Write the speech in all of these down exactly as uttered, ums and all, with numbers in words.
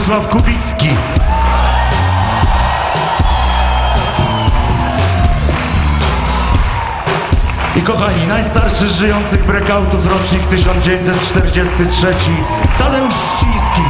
Bogusław Kubicki. I kochani, najstarszy z żyjących breakoutów, rocznik tysiąc dziewięćset czterdziesty trzeci, Tadeusz Ściński.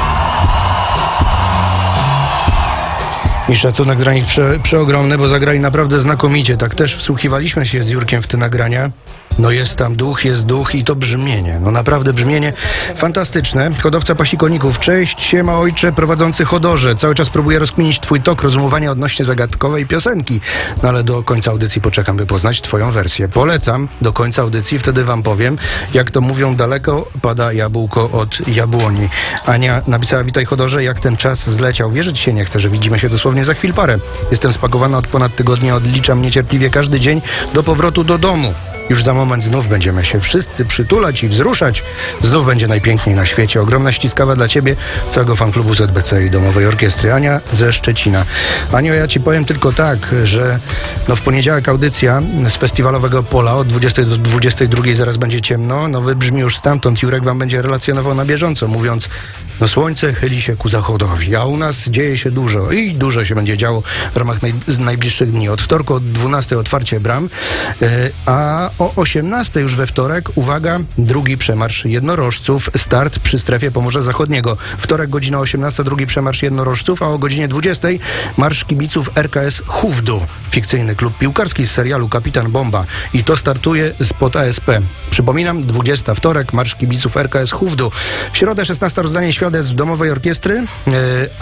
I szacunek dla nich prze, przeogromny, bo zagrali naprawdę znakomicie. Tak też wsłuchiwaliśmy się z Jurkiem w te nagrania. No jest tam duch, jest duch i to brzmienie. No naprawdę brzmienie fantastyczne. Hodowca pasikoników. Cześć, siema ojcze, prowadzący hodorze. Cały czas próbuję rozkminić twój tok rozumowania odnośnie zagadkowej piosenki. No ale do końca audycji poczekam, by poznać twoją wersję. Polecam do końca audycji, wtedy wam powiem, jak to mówią, daleko pada jabłko od jabłoni. Ania napisała: witaj hodorze, jak ten czas zleciał. Wierzyć się nie chcę, że widzimy się dosłownie za chwil parę. Jestem spakowana od ponad tygodnia, odliczam niecierpliwie każdy dzień do powrotu do domu. Już za moment znów będziemy się wszyscy przytulać i wzruszać. Znów będzie najpiękniej na świecie. Ogromna ściskawa dla ciebie, całego fanklubu Z B C i Domowej Orkiestry. Ania ze Szczecina. Anio, ja ci powiem tylko tak, że no w poniedziałek audycja z festiwalowego Pola od dwudziestej do dwudziestej drugiej zaraz będzie ciemno. No wybrzmi już stamtąd. Jurek wam będzie relacjonował na bieżąco, mówiąc: no słońce chyli się ku zachodowi, a u nas dzieje się dużo i dużo się będzie działo w ramach naj, najbliższych dni. Od wtorku od dwunastej otwarcie bram, yy, a o osiemnastej już we wtorek, uwaga, drugi przemarsz jednorożców, start przy strefie Pomorza Zachodniego. Wtorek godzina osiemnasta, drugi przemarsz jednorożców, a o godzinie dwudziestej marsz kibiców R K S Hufdu, fikcyjny klub piłkarski z serialu Kapitan Bomba, i to startuje spod A S P. Przypominam, dwudziesty wtorek, marsz kibiców R K S Hufdu. W środę szesnasta rozdanie świadectw Domowej Orkiestry, yy,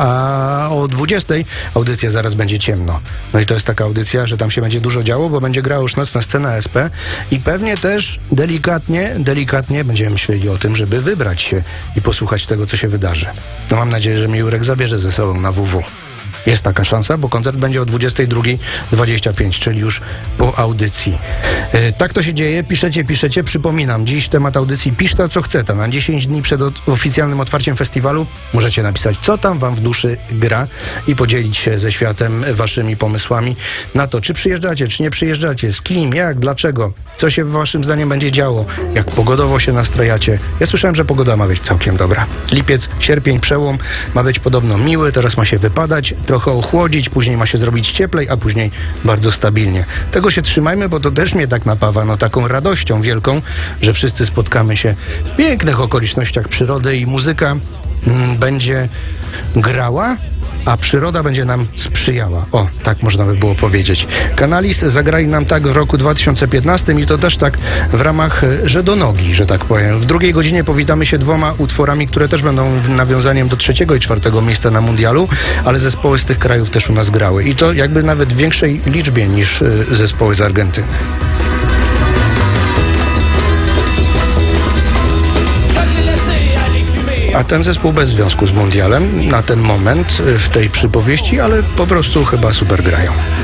a o dwudziestej audycja zaraz będzie ciemno. No i to jest taka audycja, że tam się będzie dużo działo, bo będzie grała już nocna scena A S P i pewnie też delikatnie, delikatnie będziemy myśleli o tym, żeby wybrać się i posłuchać tego, co się wydarzy. No mam nadzieję, że mnie Jurek zabierze ze sobą na W W. Jest taka szansa, bo koncert będzie o dwudziestej drugiej dwadzieścia pięć, czyli już po audycji. E, tak to się dzieje, piszecie, piszecie. Przypominam, dziś temat audycji Pisz ta co chce ta. Na dziesięć dni przed od, oficjalnym otwarciem festiwalu możecie napisać, co tam wam w duszy gra i podzielić się ze światem waszymi pomysłami na to, czy przyjeżdżacie, czy nie przyjeżdżacie, z kim, jak, dlaczego, co się waszym zdaniem będzie działo, jak pogodowo się nastrajacie. Ja słyszałem, że pogoda ma być całkiem dobra. Lipiec, sierpień, przełom ma być podobno miły, teraz ma się wypadać, trochę ochłodzić, później ma się zrobić cieplej, a później bardzo stabilnie. Tego się trzymajmy, bo to też mnie tak napawa, no taką radością wielką, że wszyscy spotkamy się w pięknych okolicznościach przyrody i muzyka mm, będzie grała, a przyroda będzie nam sprzyjała. O, tak można by było powiedzieć. Canalis zagrali nam tak w roku dwa tysiące piętnastym i to też tak w ramach Żedonogi, że tak powiem. W drugiej godzinie powitamy się dwoma utworami, które też będą nawiązaniem do trzeciego i czwartego miejsca na mundialu, ale zespoły z tych krajów też u nas grały. I to jakby nawet w większej liczbie niż zespoły z Argentyny. A ten zespół bez związku z mundialem na ten moment w tej przypowieści, ale po prostu chyba super grają.